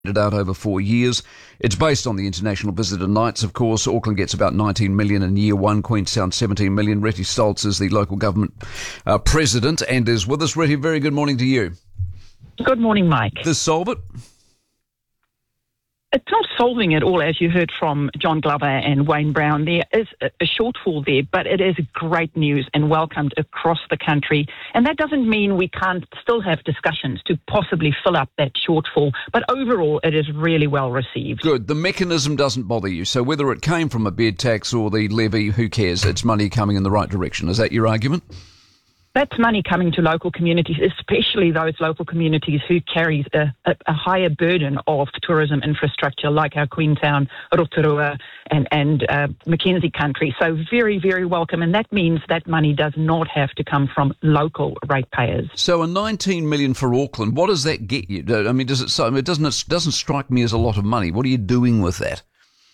out over 4 years. It's based on the international visitor nights, of course. Auckland gets about 19 million in year one, Queenstown 17 million. Reti Stoltz is the local government president and is with us. Reti, very good morning to you. Good morning, Mike. Does this solve it? It's not solving it all, as you heard from John Glover and Wayne Brown. There is a shortfall there, but it is great news and welcomed across the country. And that doesn't mean we can't still have discussions to possibly fill up that shortfall. But overall, it is really well received. Good. The mechanism doesn't bother you. So whether it came from a bed tax or the levy, who cares? It's money coming in the right direction. Is that your argument? That's money coming to local communities, especially those local communities who carry a higher burden of tourism infrastructure like our Queenstown, Rotorua and Mackenzie country. So very, very welcome. And that means that money does not have to come from local ratepayers. So a 19 million for Auckland, what does that get you? I mean, it doesn't strike me as a lot of money. What are you doing with that?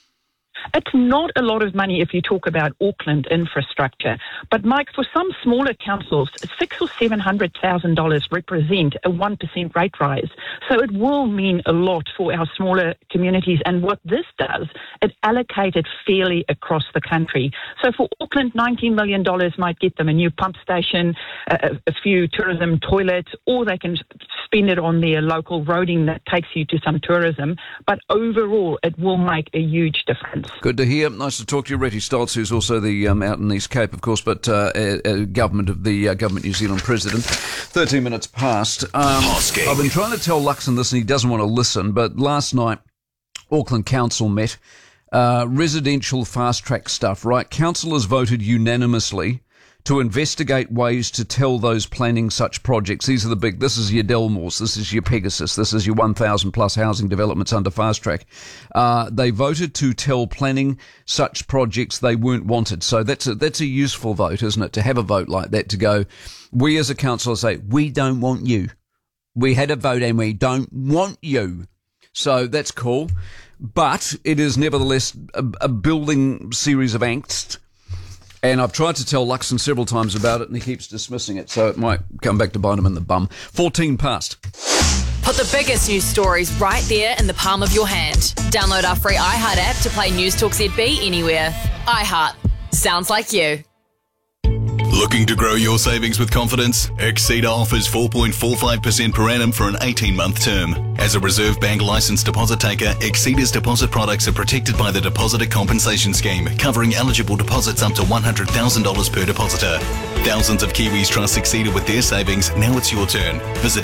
It's not a lot of money if you talk about Auckland infrastructure. But, Mike, for some smaller councils, $600,000 or $700,000 represent a 1% rate rise. So it will mean a lot for our smaller communities. And what this does, it allocated fairly across the country. So for Auckland, $19 million might get them a new pump station, a few tourism toilets, or they can spend it on their local roading that takes you to some tourism. But overall, it will make a huge difference. Good to hear. Nice to talk to you. Reti Stoltz, who's also the out in East Cape, of course, but Government New Zealand president. 13 minutes past. I've been trying to tell Luxon this and he doesn't want to listen, but last night Auckland Council met. Residential fast-track stuff, right? Councillors voted unanimously to investigate ways to tell those planning such projects. These are the big, this is your Delmores, this is your Pegasus, this is your 1,000 plus housing developments under fast track. They voted to tell planning such projects they weren't wanted. So that's a useful vote, isn't it? To have a vote like that, to go, we as a council say, we don't want you. We had a vote and we don't want you. So that's cool. But it is nevertheless a building series of angst. And I've tried to tell Luxon several times about it, and he keeps dismissing it, so it might come back to bite him in the bum. 14 past. Put the biggest news stories right there in the palm of your hand. Download our free iHeart app to play News Talk ZB anywhere. iHeart. Sounds like you. Looking to grow your savings with confidence? Exceeder offers 4.45% per annum for an 18-month term. As a Reserve Bank licensed deposit taker, Exceeder's deposit products are protected by the Depositor Compensation Scheme, covering eligible deposits up to $100,000 per depositor. Thousands of Kiwis trust Exceeder with their savings. Now it's your turn. Visit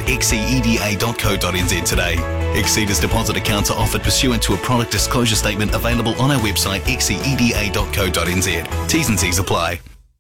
xceda.co.nz today. Exceeder's deposit accounts are offered pursuant to a product disclosure statement available on our website xceda.co.nz. T's and C's apply.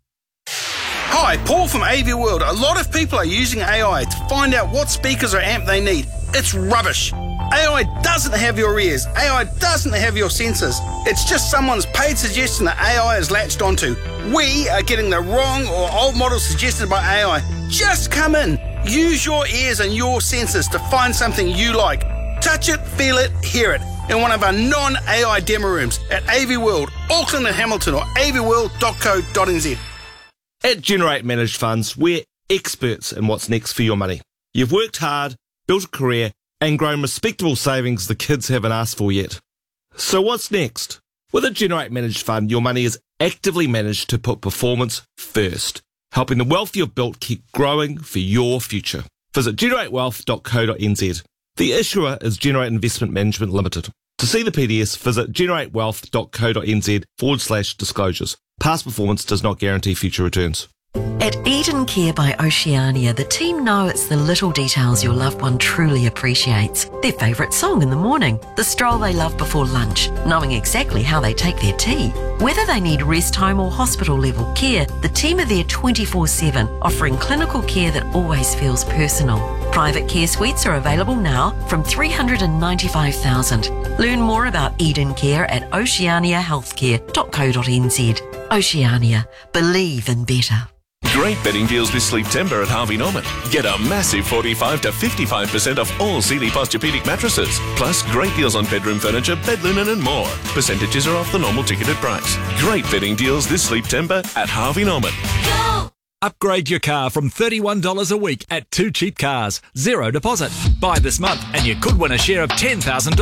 Hi, Paul from AV World. A lot of people are using AI to find out what speakers or amp they need. It's rubbish. AI doesn't have your ears. AI doesn't have your sensors. It's just someone's paid suggestion that AI is latched onto. We are getting the wrong or old model suggested by AI. Just come in. Use your ears and your sensors to find something you like. Touch it, feel it, hear it in one of our non-AI demo rooms at AV World, Auckland and Hamilton, or avworld.co.nz. At Generate Managed Funds, we're experts in what's next for your money. You've worked hard, built a career, and grown respectable savings the kids haven't asked for yet. So what's next? With a Generate Managed Fund, your money is actively managed to put performance first, helping the wealth you've built keep growing for your future. Visit generatewealth.co.nz. The issuer is Generate Investment Management Limited. To see the PDS, visit generatewealth.co.nz/disclosures. Past performance does not guarantee future returns. At Eden Care by Oceania, the team know it's the little details your loved one truly appreciates. Their favourite song in the morning, the stroll they love before lunch, knowing exactly how they take their tea. Whether they need rest home or hospital level care, the team are there 24/7, offering clinical care that always feels personal. Private care suites are available now from $395,000. Learn more about Eden Care at oceaniahealthcare.co.nz. Oceania. Believe in better. Great bedding deals this Sleep-Timber at Harvey Norman. Get a massive 45 to 55% off all Sealy Posturepedic mattresses. Plus great deals on bedroom furniture, bed linen and more. Percentages are off the normal ticketed price. Great bedding deals this Sleep-Timber at Harvey Norman. Go! Upgrade your car from $31 a week at 2 Cheap Cars. Zero deposit. Buy this month and you could win a share of $10,000.